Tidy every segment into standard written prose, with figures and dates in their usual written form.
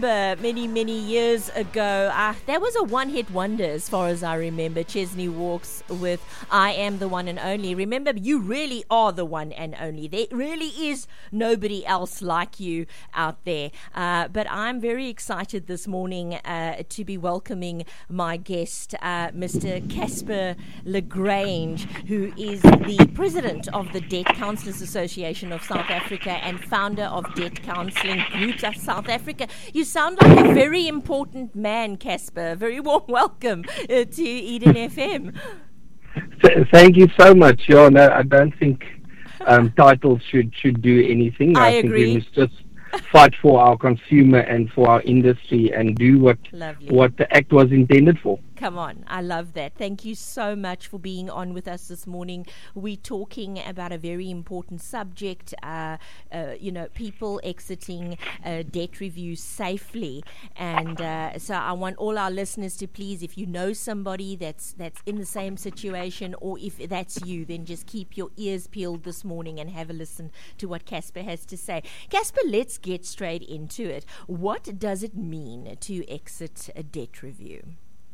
Many years ago, that was a one-hit wonder as far as I remember. Chesney Walks with I Am the One and Only. Remember, you really are the one and only. There really is nobody else like you out there. But I'm very excited this morning to be welcoming my guest, Mr. Casper Lagrange, who is the president of the Debt Counsellors Association of South Africa and founder of Debt Counselling Groups of South Africa. You sound like a very important man, Casper. Very warm welcome to Eden FM. Thank you so much. Yeah, no, I don't think titles should do anything. I agree. think we must just fight for our consumer and for our industry and do what the Act was intended for. Come on, I love that. Thank you so much for being on with us this morning. We're talking about a very important subject, people exiting debt review safely. And so I want all our listeners to please, if you know somebody that's in the same situation, or if that's you, then just keep your ears peeled this morning and have a listen to what Casper has to say. Casper, let's get straight into it. What does it mean to exit a debt review?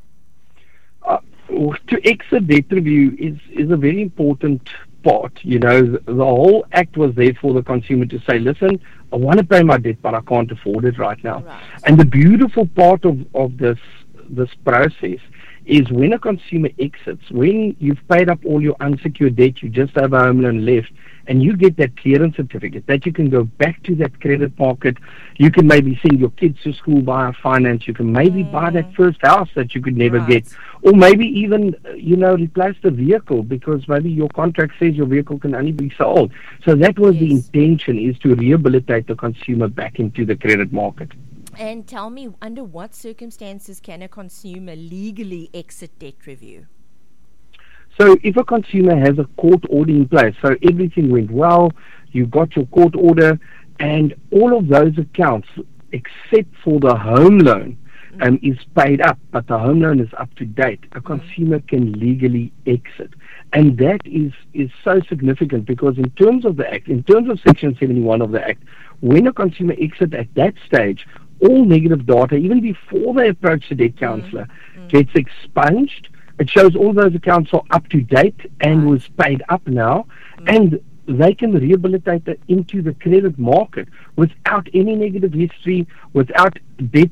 To exit debt review is a very important part. You know, the whole Act was there for the consumer to say, listen, I want to pay my debt, but I can't afford it right now. Right. And the beautiful part of this process is when a consumer exits, when you've paid up all your unsecured debt, you just have a home loan left, and you get that clearance certificate that you can go back to that credit market. You can maybe send your kids to school via finance. You can maybe buy that first house that you could never get, or maybe even replace the vehicle, because maybe your contract says your vehicle can only be sold. So that was the intention, is to rehabilitate the consumer back into the credit market. And tell me, under what circumstances can a consumer legally exit debt review? So if a consumer has a court order in place, so everything went well, you got your court order, and all of those accounts, except for the home loan, is paid up, but the home loan is up to date, a consumer can legally exit. And that is so significant, because in terms of the Act, in terms of Section 71 of the Act, when a consumer exits at that stage, all negative data, even before they approach the debt counsellor, gets expunged. It shows all those accounts are up to date and was paid up now, and they can rehabilitate into the credit market without any negative history, without debt